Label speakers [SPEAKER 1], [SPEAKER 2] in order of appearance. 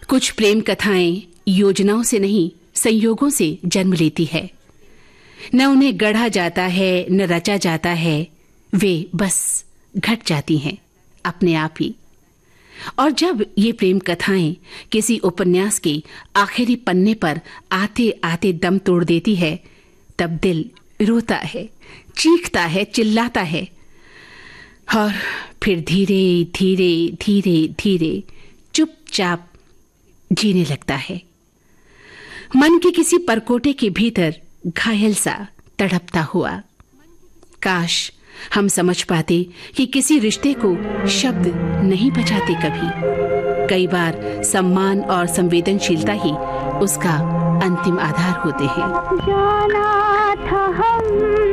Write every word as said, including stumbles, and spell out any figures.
[SPEAKER 1] कुछ प्रेम कथाएं योजनाओं से नहीं, संयोगों से जन्म लेती है। न उन्हें गढ़ा जाता है, न रचा जाता है, वे बस घट जाती हैं अपने आप ही। और जब ये प्रेम कथाएं किसी उपन्यास के आखिरी पन्ने पर आते आते दम तोड़ देती है, तब दिल रोता है, चीखता है, चिल्लाता है और फिर धीरे धीरे धीरे धीरे चुपचाप जीने लगता है। मन के किसी परकोटे के भीतर घायल सा तड़पता हुआ। काश हम समझ पाते कि किसी रिश्ते को शब्द नहीं बचाते कभी। कई बार सम्मान और संवेदनशीलता ही उसका अंतिम आधार होते हैं।
[SPEAKER 2] जाना था हम